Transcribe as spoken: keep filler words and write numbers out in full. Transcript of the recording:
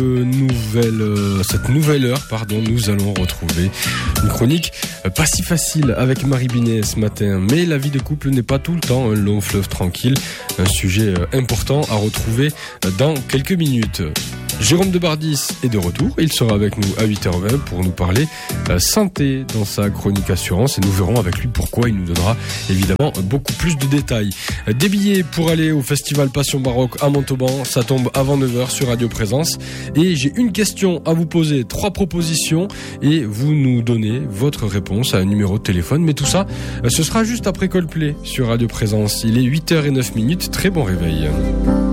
Nouvelle, euh, cette nouvelle heure, pardon, nous allons retrouver une chronique euh, pas si facile avec Marie Binet ce matin, mais la vie de couple n'est pas tout le temps un long fleuve tranquille, un sujet euh, important à retrouver euh, dans quelques minutes. Jérôme Debardis est de retour, il sera avec nous à huit heures vingt pour nous parler euh, santé dans sa chronique assurance et nous verrons avec lui pourquoi il nous donnera évidemment beaucoup plus de détails. Euh, des billets pour aller au festival Passion Baroque à Montauban, ça tombe avant neuf heures sur Radio Présence et j'ai une question à vous poser, trois propositions et vous nous donnez votre réponse à un numéro de téléphone, mais tout ça euh, ce sera juste après Coldplay sur Radio Présence. Il est huit heures zéro neuf, très bon réveil.